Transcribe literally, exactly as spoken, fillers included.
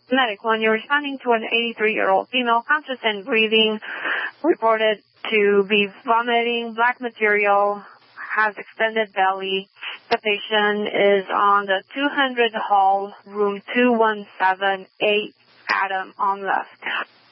Medic one, you're responding to an eighty-three-year-old female, conscious and breathing, reported to be vomiting black material, has extended belly. The patient is on the two hundred hall, room two one seven eight, Adam on left.